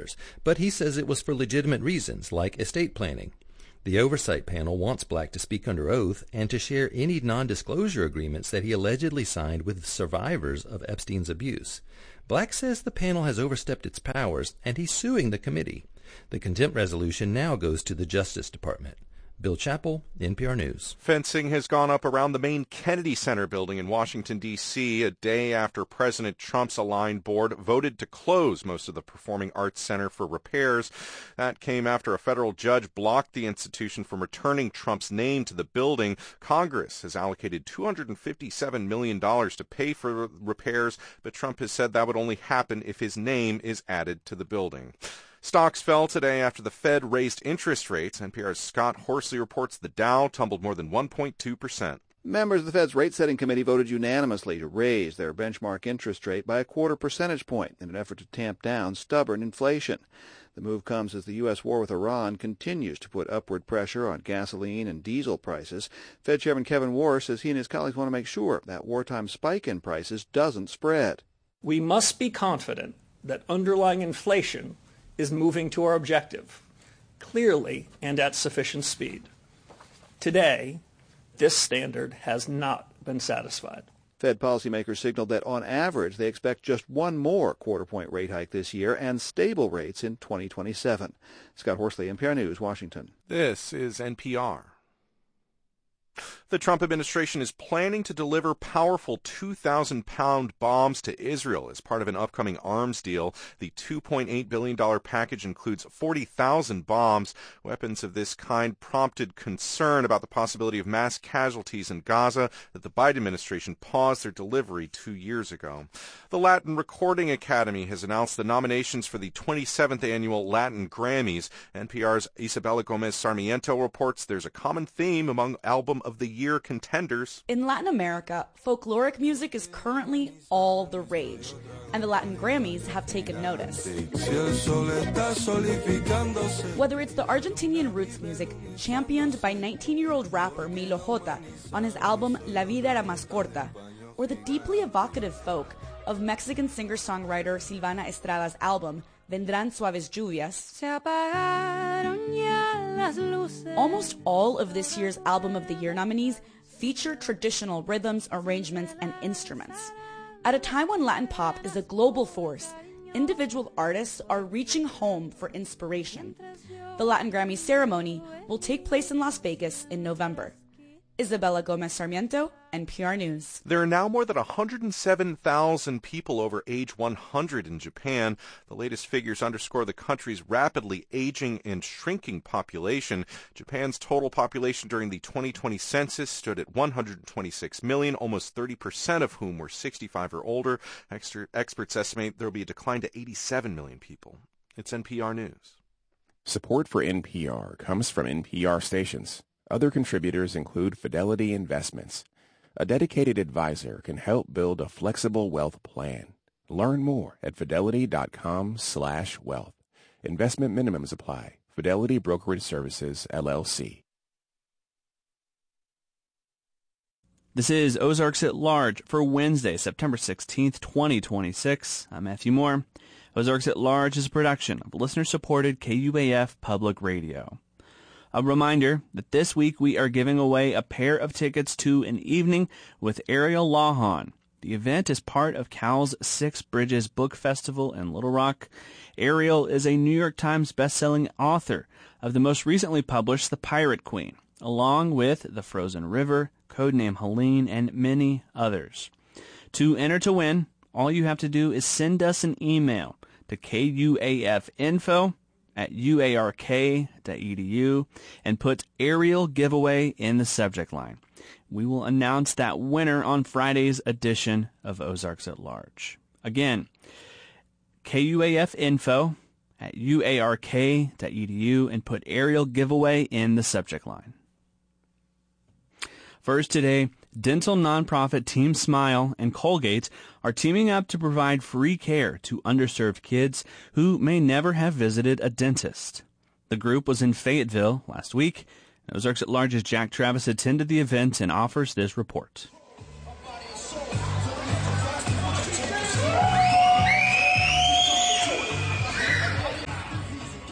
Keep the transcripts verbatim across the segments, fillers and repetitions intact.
dollars, but he says it was for legitimate reasons, like estate planning. The oversight panel wants Black to speak under oath and to share any non-disclosure agreements that he allegedly signed with survivors of Epstein's abuse. Black says the panel has overstepped its powers, and he's suing the committee. The contempt resolution now goes to the Justice Department. Bill Chappell, N P R News. Fencing has gone up around the main Kennedy Center building in Washington, D C, a day after President Trump's Aligned Board voted to close most of the Performing Arts Center for repairs. That came after a federal judge blocked the institution from returning Trump's name to the building. Congress has allocated two hundred fifty-seven million dollars to pay for repairs, but Trump has said that would only happen if his name is added to the building. Stocks fell today after the Fed raised interest rates. N P R's Scott Horsley reports the Dow tumbled more than one point two percent. Members of the Fed's rate-setting committee voted unanimously to raise their benchmark interest rate by a quarter percentage point in an effort to tamp down stubborn inflation. The move comes as the U S war with Iran continues to put upward pressure on gasoline and diesel prices. Fed Chairman Kevin Warr says he and his colleagues want to make sure that wartime spike in prices doesn't spread. We must be confident that underlying inflation is moving to our objective, clearly and at sufficient speed. Today, this standard has not been satisfied. Fed policymakers signaled that on average they expect just one more quarter-point rate hike this year and stable rates in twenty twenty-seven. Scott Horsley, N P R News, Washington. This is N P R. The Trump administration is planning to deliver powerful two thousand pound bombs to Israel as part of an upcoming arms deal. The two point eight billion dollars package includes forty thousand bombs. Weapons of this kind prompted concern about the possibility of mass casualties in Gaza that the Biden administration paused their delivery two years ago. The Latin Recording Academy has announced the nominations for the twenty-seventh annual Latin Grammys. N P R's Isabella Gomez Sarmiento reports there's a common theme among Album of the Year contenders. In Latin America, folkloric music is currently all the rage, and the Latin Grammys have taken notice. Whether it's the Argentinian roots music championed by nineteen-year-old rapper Milo J on his album La Vida Era Más Corta, or the deeply evocative folk of Mexican singer-songwriter Silvana Estrada's album Vendrán Suaves Lluvias, almost all of this year's Album of the Year nominees feature traditional rhythms, arrangements, and instruments. At a time when Latin pop is a global force, individual artists are reaching home for inspiration. The Latin Grammy ceremony will take place in Las Vegas in November. Isabella Gomez Sarmiento, N P R News. There are now more than one hundred seven thousand people over age one hundred in Japan. The latest figures underscore the country's rapidly aging and shrinking population. Japan's total population during the twenty twenty census stood at one hundred twenty-six million, almost thirty percent of whom were sixty-five or older. Exter- experts estimate there will be a decline to eighty-seven million people. It's N P R News. Support for N P R comes from N P R stations. Other contributors include Fidelity Investments. A dedicated advisor can help build a flexible wealth plan. Learn more at fidelity.com slash wealth. Investment minimums apply. Fidelity Brokerage Services, L L C. This is Ozarks at Large for Wednesday, September sixteenth, twenty twenty-six. I'm Matthew Moore. Ozarks at Large is a production of listener-supported K U A F Public Radio. A reminder that this week we are giving away a pair of tickets to An Evening with Ariel Lawhon. The event is part of Cal's Six Bridges Book Festival in Little Rock. Ariel is a New York Times bestselling author of the most recently published The Pirate Queen, along with The Frozen River, Codename Helene, and many others. To enter to win, all you have to do is send us an email to kuafinfo at u a r k dot e d u and put Ariel Giveaway in the subject line. We will announce that winner on Friday's edition of Ozarks at Large. Again, kuafinfo at u a r k dot e d u and put Ariel Giveaway in the subject line. First today, dental nonprofit Team Smile and Colgate are teaming up to provide free care to underserved kids who may never have visited a dentist. The group was in Fayetteville last week. Ozarks at Large's Jack Travis attended the event and offers this report.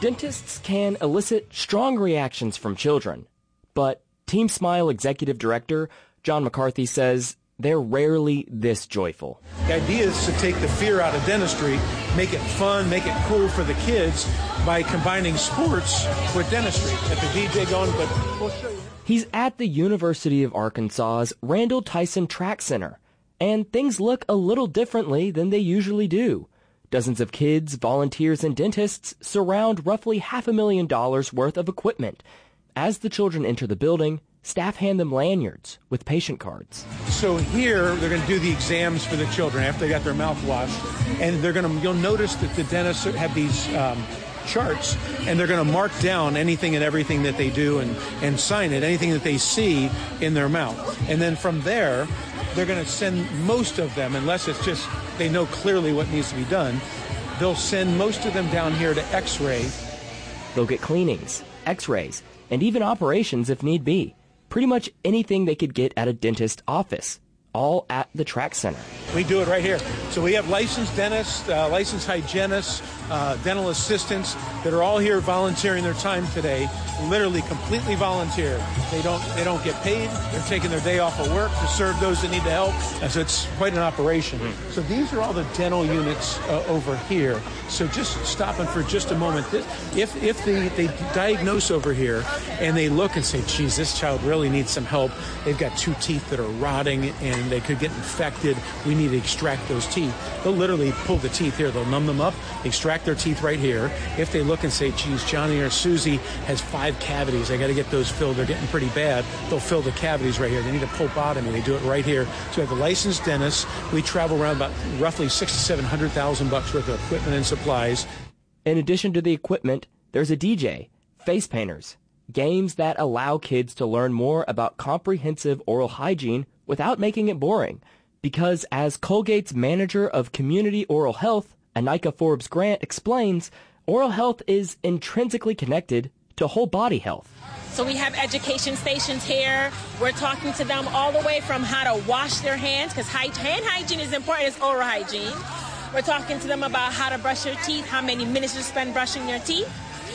Dentists can elicit strong reactions from children, but Team Smile Executive Director John McCarthy says they're rarely this joyful. The idea is to take the fear out of dentistry, make it fun, make it cool for the kids by combining sports with dentistry. At the D J going, but we'll show you. He's at the University of Arkansas's Randall Tyson Track Center, and things look a little differently than they usually do. Dozens of kids, volunteers, and dentists surround roughly half a million dollars worth of equipment. As the children enter the building, staff hand them lanyards with patient cards. So here, they're going to do the exams for the children after they got their mouth washed. And they're going to, you'll notice that the dentists have these um, charts, and they're going to mark down anything and everything that they do and, and sign it, anything that they see in their mouth. And then from there, they're going to send most of them, unless it's just they know clearly what needs to be done, they'll send most of them down here to X-ray. They'll get cleanings, X-rays, and even operations if need be. Pretty much anything they could get at a dentist's office, all at the Track Center. We do it right here. So we have licensed dentists, uh, licensed hygienists, uh, dental assistants that are all here volunteering their time today, literally completely volunteer. They don't they don't get paid. They're taking their day off of work to serve those that need the help. And so it's quite an operation. Mm. So these are all the dental units uh, over here. So just stopping for just a moment. This, if if they, they diagnose over here and they look and say, geez, this child really needs some help. They've got two teeth that are rotting and they could get infected. We need to extract those teeth. They'll literally pull the teeth here. They'll numb them up, extract their teeth right here. If they look and say, geez, Johnny or Susie has five cavities. I got to get those filled. They're getting pretty bad. They'll fill the cavities right here. They need a pulpotomy. They do it right here. So we have a licensed dentist. We travel around about roughly six to seven hundred thousand bucks worth of equipment and supplies. In addition to the equipment, there's a D J, face painters, games that allow kids to learn more about comprehensive oral hygiene without making it boring. Because as Colgate's manager of community oral health, Anika Forbes Grant, explains, oral health is intrinsically connected to whole body health. So we have education stations here. We're talking to them all the way from how to wash their hands, because hand hygiene is important as oral hygiene. We're talking to them about how to brush your teeth, how many minutes you spend brushing your teeth.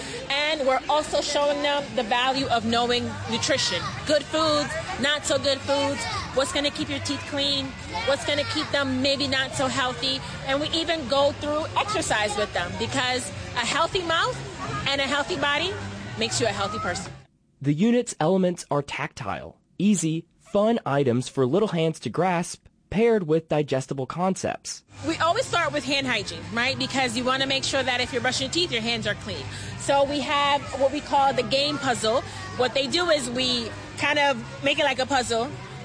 And we're also showing them the value of knowing nutrition. Good foods, not so good foods, what's going to keep your teeth clean, what's going to keep them maybe not so healthy. And we even go through exercise with them, because a healthy mouth and a healthy body makes you a healthy person. The unit's elements are tactile, easy, fun items for little hands to grasp, paired with digestible concepts. We always start with hand hygiene, right? Because you want to make sure that if you're brushing your teeth, your hands are clean. So we have what we call the game puzzle. What they do is we kind of make it like a puzzle.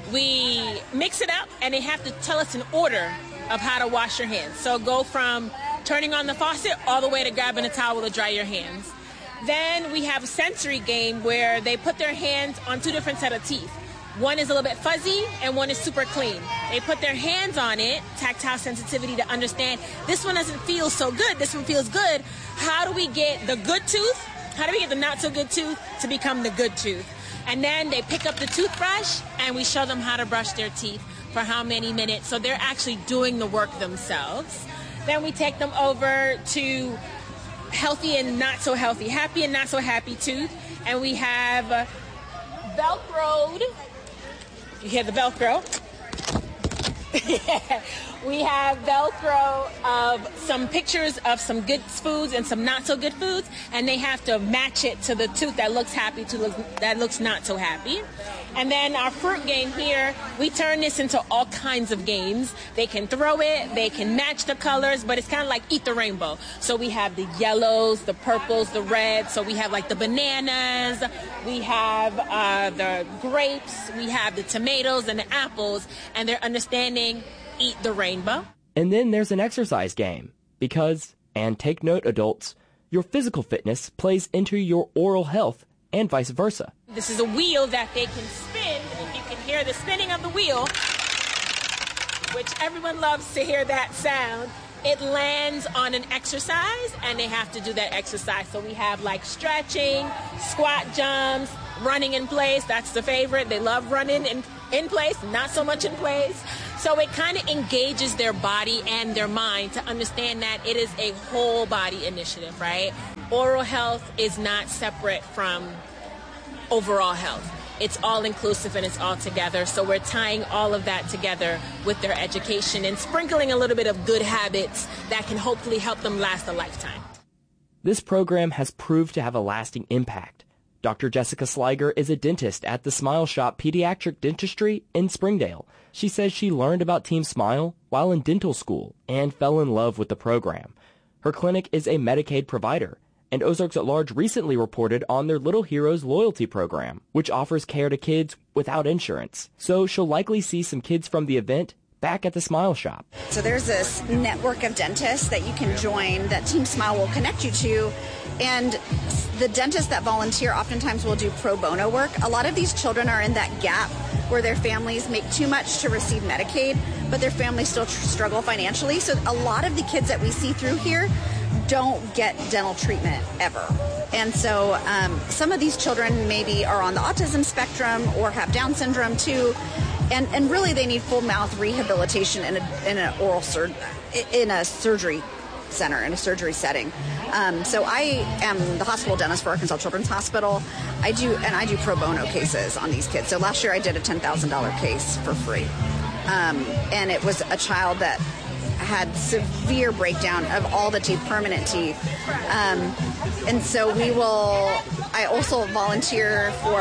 We mix it up, and they have to tell us an order of how to wash your hands. So go from turning on the faucet all the way to grabbing a towel to dry your hands. Then we have a sensory game where they put their hands on two different sets of teeth. One is a little bit fuzzy and one is super clean. They put their hands on it, tactile sensitivity to understand this one doesn't feel so good, this one feels good. How do we get the good tooth? How do we get the not so good tooth to become the good tooth? And then they pick up the toothbrush and we show them how to brush their teeth for how many minutes. So they're actually doing the work themselves. Then we take them over to healthy and not so healthy, happy and not so happy tooth. And we have uh, Velcroed. You hear the Velcro? Yeah. We have Velcro of some pictures of some good foods and some not so good foods, and they have to match it to the tooth that looks happy to look, that looks not so happy. And then our fruit game here, we turn this into all kinds of games. They can throw it, they can match the colors, but it's kind of like Eat the Rainbow. So we have the yellows, the purples, the reds. So we have like the bananas, we have uh, the grapes, we have the tomatoes and the apples, and they're understanding Eat the Rainbow. And then there's an exercise game, because, and take note adults, your physical fitness plays into your oral health and vice versa. This is a wheel that they can spin. If you can hear the spinning of the wheel, which everyone loves to hear that sound, it lands on an exercise and they have to do that exercise. So we have like stretching, squat jumps, running in place. That's the favorite. They love running in, in place, not so much in place. So it kind of engages their body and their mind to understand that it is a whole body initiative, right? Oral health is not separate from overall health. It's all inclusive and it's all together. So we're tying all of that together with their education and sprinkling a little bit of good habits that can hopefully help them last a lifetime. This program has proved to have a lasting impact. Doctor Jessica Sliger is a dentist at the Smile Shop Pediatric Dentistry in Springdale. She says she learned about Team Smile while in dental school and fell in love with the program. Her clinic is a Medicaid provider, and Ozarks at Large recently reported on their Little Heroes loyalty program, which offers care to kids without insurance. So she'll likely see some kids from the event back at the Smile Shop. So there's this network of dentists that you can join that Team Smile will connect you to. And the dentists that volunteer oftentimes will do pro bono work. A lot of these children are in that gap where their families make too much to receive Medicaid, but their families still tr- struggle financially. So a lot of the kids that we see through here don't get dental treatment ever. And so um, some of these children maybe are on the autism spectrum or have Down syndrome too. And, and really they need full mouth rehabilitation in a, in an oral sur- in a surgery center, in a surgery setting. Um, so I am the hospital dentist for Arkansas Children's Hospital. I do, and I do pro bono cases on these kids. So last year I did a ten thousand dollars case for free. Um, and it was a child that had severe breakdown of all the teeth, permanent teeth. Um, and so we will, I also volunteer for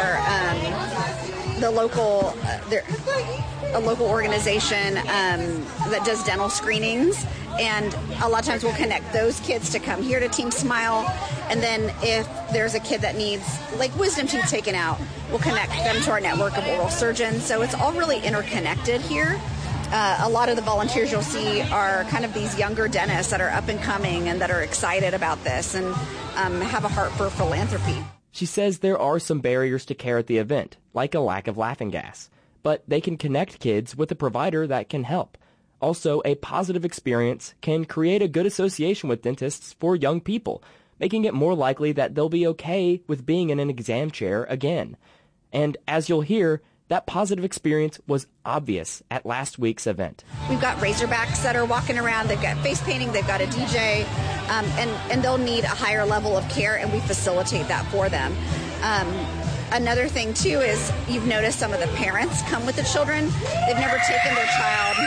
um, the local, uh, there, a local organization um, that does dental screenings. And a lot of times we'll connect those kids to come here to Team Smile. And then if there's a kid that needs, like, wisdom teeth taken out, we'll connect them to our network of oral surgeons. So it's all really interconnected here. Uh, a lot of the volunteers you'll see are kind of these younger dentists that are up and coming and that are excited about this and um, have a heart for philanthropy. She says there are some barriers to care at the event, like a lack of laughing gas, but they can connect kids with a provider that can help. Also, a positive experience can create a good association with dentists for young people, making it more likely that they'll be okay with being in an exam chair again. And as you'll hear, that positive experience was obvious at last week's event. We've got Razorbacks that are walking around. They've got face painting. They've got a D J. Um, and, and they'll need a higher level of care, and we facilitate that for them. Um, another thing, too, is you've noticed some of the parents come with the children. They've never taken their child...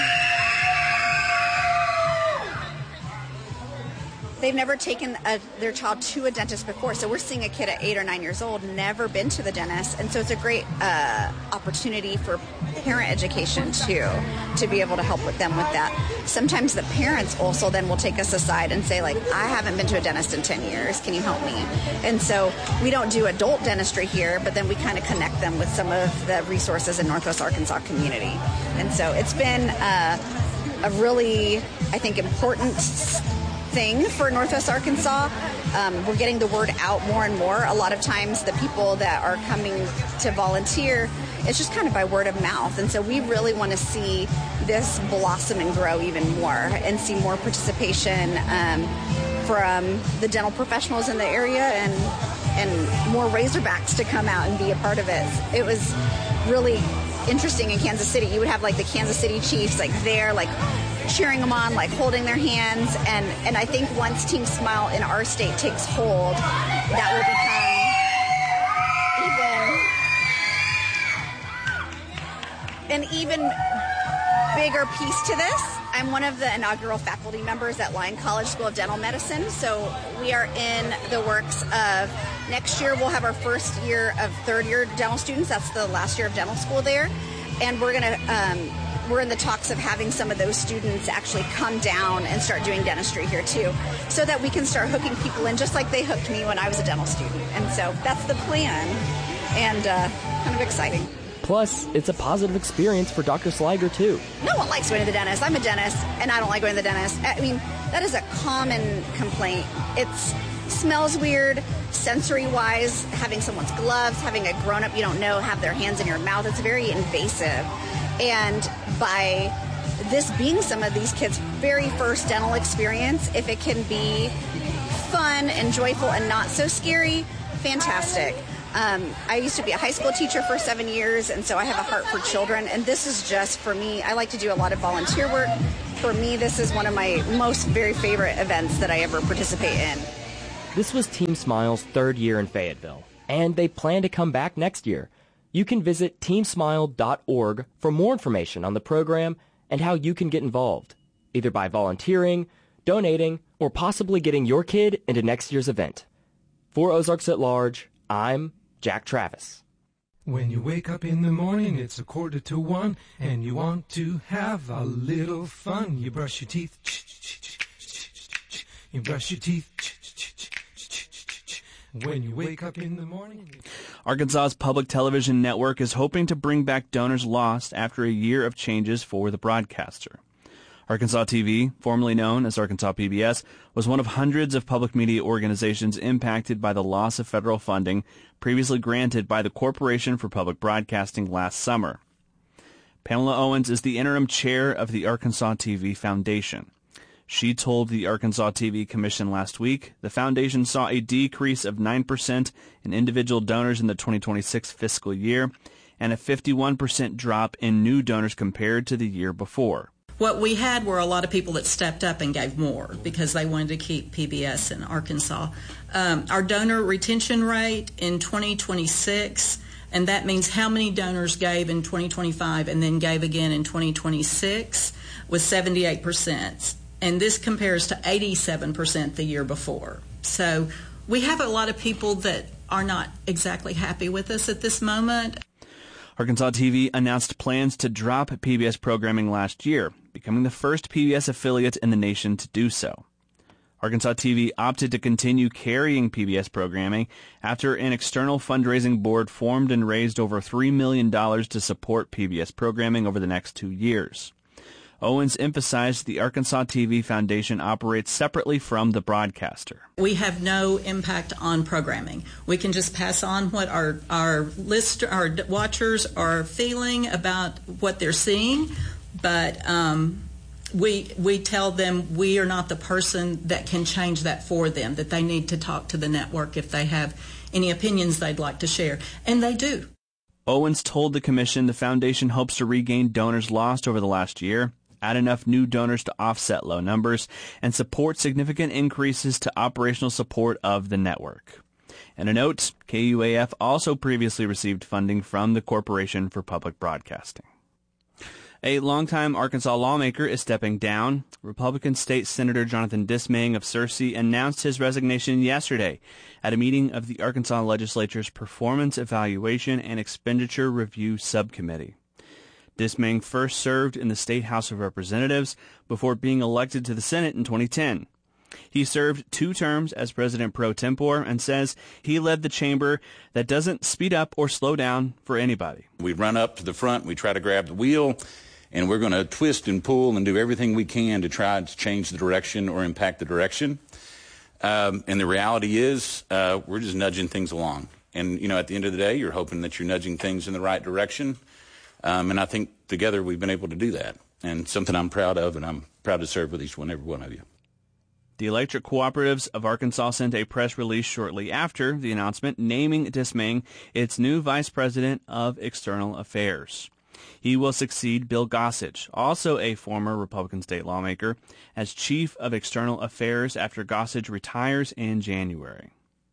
They've never taken a, their child to a dentist before. So we're seeing a kid at eight or nine years old, never been to the dentist. And so it's a great uh, opportunity for parent education, too, to be able to help with them with that. Sometimes the parents also then will take us aside and say, like, I haven't been to a dentist in ten years. Can you help me? And so we don't do adult dentistry here, but then we kind of connect them with some of the resources in Northwest Arkansas community. And so it's been uh, a really, I think, important thing for Northwest Arkansas. Um, we're getting the word out more and more. A lot of times the people that are coming to volunteer, it's just kind of by word of mouth. And so we really want to see this blossom and grow even more and see more participation um, from the dental professionals in the area and and more Razorbacks to come out and be a part of it. It was really interesting in Kansas City. You would have like the Kansas City Chiefs like there, like cheering them on, like holding their hands. And, and I think once Team Smile in our state takes hold, that will become even an even bigger piece to this. I'm one of the inaugural faculty members at Lyon College School of Dental Medicine. So we are in the works of next year we'll have our first year of third year dental students. That's the last year of dental school there. And we're going to, um, we're in the talks of having some of those students actually come down and start doing dentistry here too, so that we can start hooking people in just like they hooked me when I was a dental student. And so that's the plan, and uh, kind of exciting. Plus, it's a positive experience for Doctor Sliger too. No one likes going to the dentist. I'm a dentist, and I don't like going to the dentist. I mean, that is a common complaint. It smells weird, sensory-wise, having someone's gloves, having a grown-up you don't know have their hands in your mouth. It's very invasive. And by this being some of these kids' very first dental experience, if it can be fun and joyful and not so scary, fantastic. Um, I used to be a high school teacher for seven years, and so I have a heart for children. And this is just, for me, I like to do a lot of volunteer work. For me, this is one of my most very favorite events that I ever participate in. This was Team Smile's third year in Fayetteville, and they plan to come back next year. You can visit team smile dot org for more information on the program and how you can get involved, either by volunteering, donating, or possibly getting your kid into next year's event. For Ozarks at Large, I'm Jack Travis. When you wake up in the morning, it's a quarter to one, and you want to have a little fun. You brush your teeth. You brush your teeth. When you wake up in the morning. Arkansas's public television network is hoping to bring back donors lost after a year of changes for the broadcaster. Arkansas T V, formerly known as Arkansas P B S, was one of hundreds of public media organizations impacted by the loss of federal funding previously granted by the Corporation for Public Broadcasting last summer. Pamela Owens is the interim chair of the Arkansas T V Foundation. She told the Arkansas T V Commission last week the foundation saw a decrease of nine percent in individual donors in the twenty twenty-six fiscal year and a fifty-one percent drop in new donors compared to the year before. What we had were a lot of people that stepped up and gave more because they wanted to keep P B S in Arkansas. Um, our donor retention rate in twenty twenty-six, and that means how many donors gave in twenty twenty-five and then gave again in twenty twenty-six, was seventy-eight percent. And this compares to eighty-seven percent the year before. So we have a lot of people that are not exactly happy with us at this moment. Arkansas T V announced plans to drop P B S programming last year, becoming the first P B S affiliate in the nation to do so. Arkansas T V opted to continue carrying P B S programming after an external fundraising board formed and raised over three million dollars to support P B S programming over the next two years. Owens emphasized the Arkansas T V Foundation operates separately from the broadcaster. We have no impact on programming. We can just pass on what our our list, our watchers are feeling about what they're seeing, but um, we we tell them we are not the person that can change that for them, that they need to talk to the network if they have any opinions they'd like to share, and they do. Owens told the commission the foundation hopes to regain donors lost over the last year, add enough new donors to offset low numbers, and support significant increases to operational support of the network. And a note, K U A F also previously received funding from the Corporation for Public Broadcasting. A longtime Arkansas lawmaker is stepping down. Republican State Senator Jonathan Dismang of Searcy announced his resignation yesterday at a meeting of the Arkansas Legislature's Performance Evaluation and Expenditure Review Subcommittee. Dismang first served in the State House of Representatives before being elected to the Senate in twenty ten. He served two terms as president pro tempore and says he led the chamber that doesn't speed up or slow down for anybody. We run up to the front, we try to grab the wheel, and we're going to twist and pull and do everything we can to try to change the direction or impact the direction. Um, and the reality is uh, we're just nudging things along. And, you know, at the end of the day, you're hoping that you're nudging things in the right direction. Um, and I think together we've been able to do that, and something I'm proud of, and I'm proud to serve with each one, every one of you. The Electric Cooperatives of Arkansas sent a press release shortly after the announcement naming Dismang its new Vice President of External Affairs. He will succeed Bill Gossage, also a former Republican state lawmaker, as Chief of External Affairs after Gossage retires in January.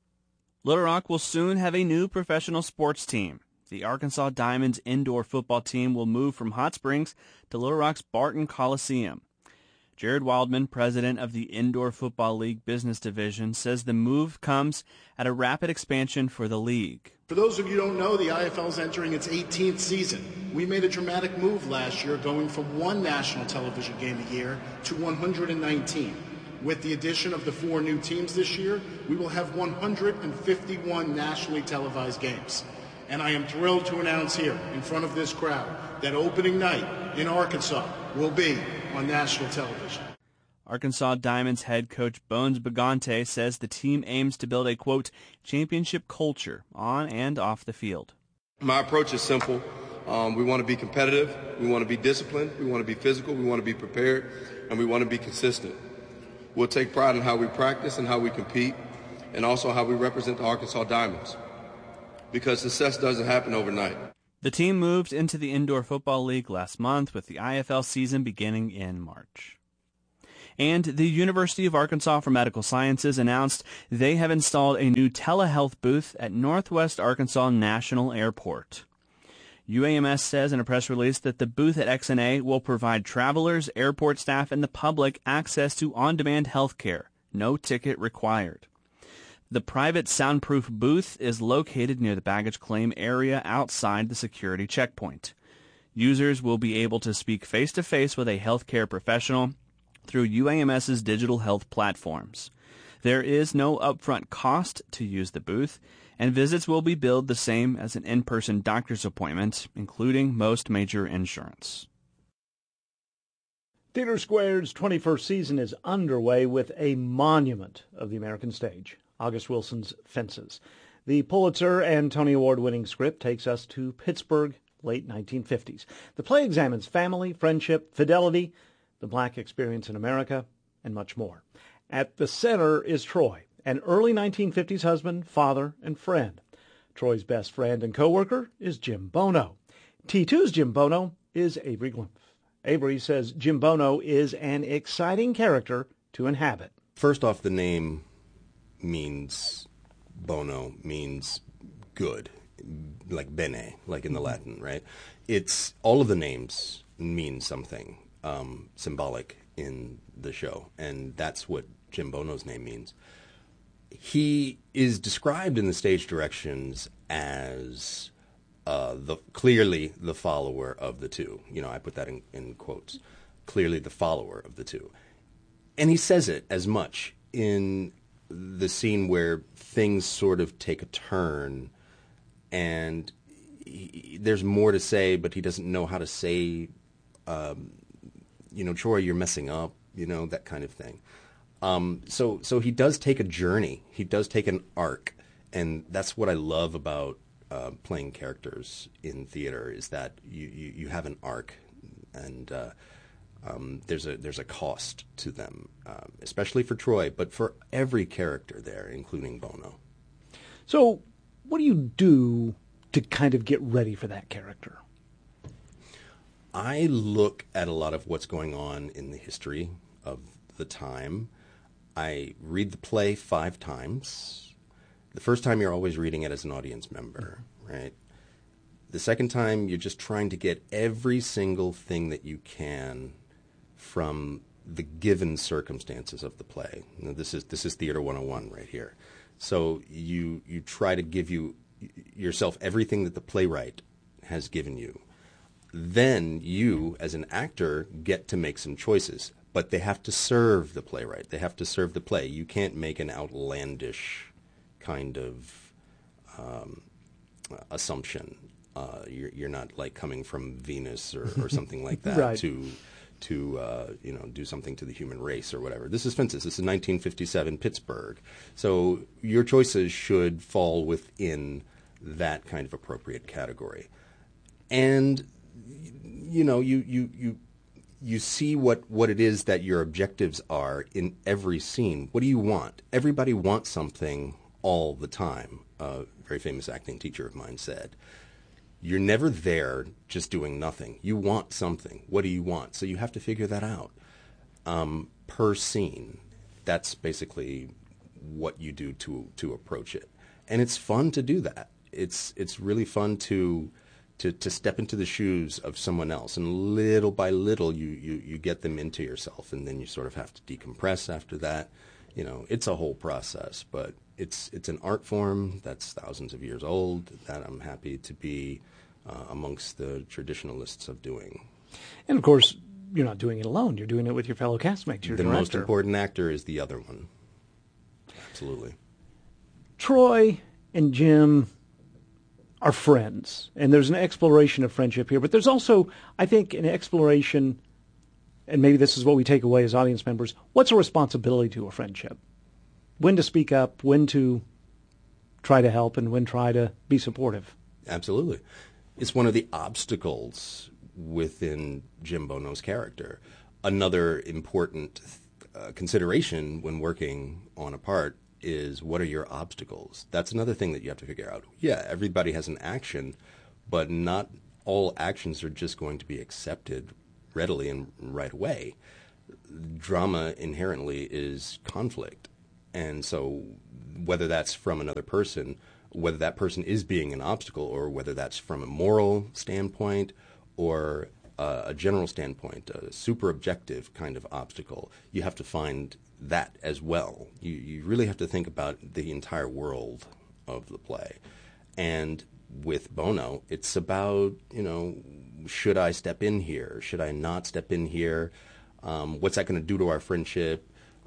Little Rock will soon have a new professional sports team. The Arkansas Diamonds indoor football team will move from Hot Springs to Little Rock's Barton Coliseum. Jared Wildman, president of the Indoor Football League Business Division, says the move comes at a rapid expansion for the league. For those of you who don't know, the I F L is entering its eighteenth season. We made a dramatic move last year, going from one national television game a year to one hundred nineteen. With the addition of the four new teams this year, we will have one hundred fifty-one nationally televised games. And I am thrilled to announce here in front of this crowd that opening night in Arkansas will be on national television. Arkansas Diamonds head coach Bones Bagante says the team aims to build a, quote, championship culture on and off the field. My approach is simple. Um, we want to be competitive. We want to be disciplined. We want to be physical. We want to be prepared. And we want to be consistent. We'll take pride in how we practice and how we compete, and also how we represent the Arkansas Diamonds. because success doesn't happen overnight. The team moved into the Indoor Football League last month, with the I F L season beginning in March. And the University of Arkansas for Medical Sciences announced they have installed a new telehealth booth at Northwest Arkansas National Airport. U A M S says in a press release that the booth at X N A will provide travelers, airport staff, and the public access to on-demand health care. No ticket required. The private soundproof booth is located near the baggage claim area outside the security checkpoint. Users will be able to speak face-to-face with a healthcare professional through UAMS's digital health platforms. There is no upfront cost to use the booth, and visits will be billed the same as an in-person doctor's appointment, including most major insurance. Theatre Square's twenty-first season is underway with a monument of the American stage, August Wilson's Fences. The Pulitzer and Tony Award-winning script takes us to Pittsburgh, late nineteen fifties. The play examines family, friendship, fidelity, the black experience in America, and much more. At the center is Troy, an early nineteen fifties husband, father, and friend. Troy's best friend and co-worker is Jim Bono. T two's Jim Bono is Avery Glimpf. Avery says Jim Bono is an exciting character to inhabit. First off, the name means, Bono means good, like bene, like in the Latin, right? It's, all of the names mean something um, symbolic in the show, and that's what Jim Bono's name means. He is described in the stage directions as uh, the clearly the follower of the two. You know, I put that in, in quotes. Clearly the follower of the two. And he says it as much in the scene where things sort of take a turn and he, there's more to say, but he doesn't know how to say, um, you know, Troy, you're messing up, you know, that kind of thing. Um, so, so he does take a journey. He does take an arc, and that's what I love about uh, playing characters in theater is that you, you, you have an arc, and uh, um, there's a there's a cost to them, uh, especially for Troy, but for every character there, including Bono. So, what do you do to kind of get ready for that character? I look at a lot of what's going on in the history of the time. I read the play five times. The first time you're always reading it as an audience member, right? The second time you're just trying to get every single thing that you can from the given circumstances of the play. You know, this is this is Theater one oh one right here. So you you try to give you yourself everything that the playwright has given you. Then you, as an actor, get to make some choices. But they have to serve the playwright. They have to serve the play. You can't make an outlandish kind of um, assumption. Uh, you're, you're not like coming from Venus or, or something like that right. to to uh, you know do something to the human race or whatever. This is Fences. This is nineteen fifty-seven Pittsburgh. So your choices should fall within that kind of appropriate category. And you know you you you. You see what, what it is that your objectives are in every scene. What do you want? Everybody wants something all the time. A very famous acting teacher of mine said, you're never there just doing nothing. You want something. What do you want? So you have to figure that out um, per scene. That's basically what you do to to approach it. And it's fun to do that. It's it's really fun to... To, to step into the shoes of someone else, and little by little you, you, you get them into yourself, and then you sort of have to decompress after that. You know, it's a whole process, but it's it's an art form that's thousands of years old that I'm happy to be uh, amongst the traditionalists of doing. And of course, you're not doing it alone. You're doing it with your fellow castmates. Your the director. most important actor is the other one. Absolutely. Troy and Jim are friends, and there's an exploration of friendship here, but there's also, I think, an exploration, and maybe this is what we take away as audience members, what's a responsibility to a friendship? When to speak up, when to try to help, and when try to be supportive. Absolutely. It's one of the obstacles within Jim Bono's character. Another important uh, consideration when working on a part is what are your obstacles? That's another thing that you have to figure out. Yeah, everybody has an action, but not all actions are just going to be accepted readily and right away. Drama inherently is conflict. And so whether that's from another person, whether that person is being an obstacle, or whether that's from a moral standpoint or uh, a general standpoint, a super objective kind of obstacle, you have to find that as well. You, you really have to think about the entire world of the play. And with Bono, it's about, you know, should I step in here? Should I not step in here? Um, what's that going to do to our friendship?